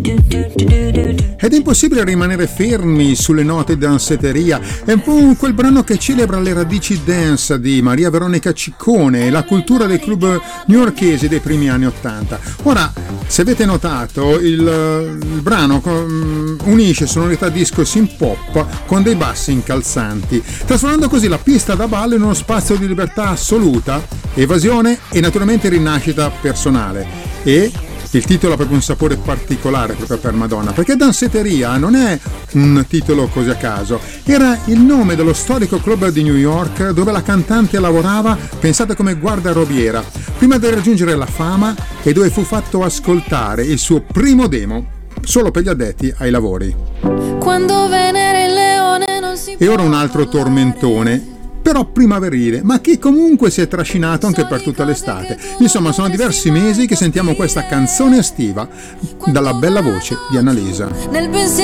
Ed è impossibile rimanere fermi sulle note di danzetteria. È un po' quel brano che celebra le radici dance di Maria Veronica Ciccone e la cultura dei club newyorkesi dei primi anni '80. Ora, se avete notato, il brano unisce sonorità disco synth pop con dei bassi incalzanti, trasformando così la pista da ballo in uno spazio di libertà assoluta, evasione e naturalmente rinascita personale. E il titolo ha proprio un sapore particolare proprio per Madonna, perché Danzetteria non è un titolo così a caso, era il nome dello storico club di New York dove la cantante lavorava, pensate, come guardarobiera, prima di raggiungere la fama, e dove fu fatto ascoltare il suo primo demo solo per gli addetti ai lavori. Quando Venere il leone non si E ora un altro tormentone, però primaverile, ma che comunque si è trascinato anche per tutta l'estate. Insomma, sono diversi mesi che sentiamo questa canzone estiva dalla bella voce di Annalisa. nel pensiero